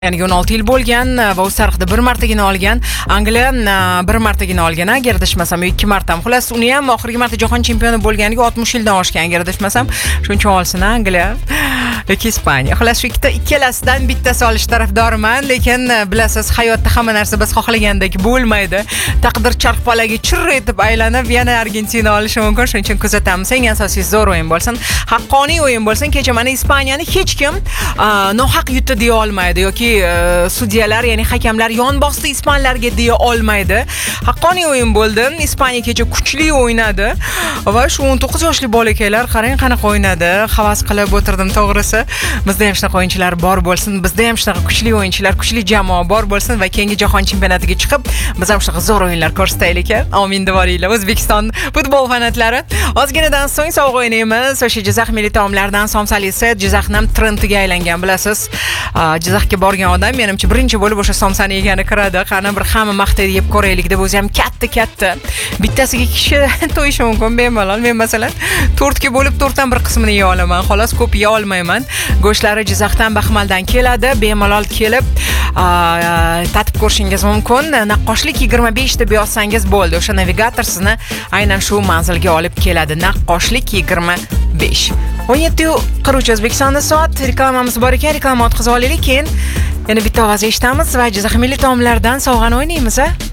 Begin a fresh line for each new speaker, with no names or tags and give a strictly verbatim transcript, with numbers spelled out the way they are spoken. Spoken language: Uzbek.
Yani o'n olti yil bo'lgan va o'z tarixida bir martagina olgan. Angliya bir martagina olgan, agar adashmasam, ikki marta. Xullas, uni ham oxirgi marta jahon chempioni bo'lganiga oltmish yildan oshgan, agar adashmasam. Shuncha olsin Angliya yoki Ispaniya. Xullas, shu ikkita ikkalasidan bittasi olish tarafdoriman, lekin bilasiz, hayotda hamma narsa biz xohlagandek bo'lmaydi. Taqdir charxpalaga chirr etib aylanib, yana Argentina olishi mumkin. Shuning uchun kuzatamiz. Eng asosiysi zo'r o'yin bo'lsin, haqqoniy o'yin bo'lsin. Kecha mana Ispaniyani hech kim nohaq yutdi deya olmaydi yoki sudyalar, ya'ni hakamlar yon bosdi ispanlarga deya olmaydi. Haqqoniy o'yin bo'ldi. Ispaniya kecha kuchli o'ynadi va shu o'n to'qqiz yoshli bolakaylar qarang qanaqa o'ynadi. Havas qilib o'tirdim to'g'risi. Bizda ham shunaqa o'yinchilar bor bo'lsin. Bizda ham shunaqa kuchli o'yinchilar, kuchli jamoa bor bo'lsin va keyingi jahon chempionatiga chiqib, biz ham shunaqa zo'r o'yinlar ko'rsataylik. Amin devoringlar. O'zbekiston futbol fanatlari. Ozginadan so'ng sovg'a o'ynaymiz. O'sha Jizzax milliy taomlaridan somsali set Jizzaxning trendiga aylangan, bilasiz. Jizzaxga borgan odam menimcha birinchi bo'lib o'sha somsani yegani kiradi. Qani bir hamma maqtaydi yeb ko'raylik deb, o'zi ham katta-katta. Bittasiga kishi to'yishi mumkin bemalol. Men masalan to'rtga bo'lib to'rtdan bir qismini yeya olaman. Xolos, ko'p yeya olmayman. Go'shtlari Jizzaxdan, Baxmaldan keladi. Bemalol kelib tatib ko'rishingiz mumkin. Naqqoshlik yigirma besh deb yozsangiz bo'ldi. O'sha navigator sizni aynan shu manzilga olib keladi. Naqqoshlik yigirma besh. o'n yetti qirq uch O'zbekistonda soat. Reklamamiz bor ekan, reklama o'tkazib olaylik, keyin yana bitta ovoz eshitamiz va Jizzax milliy taomlaridan sovg'ani o'ynaymiz, a?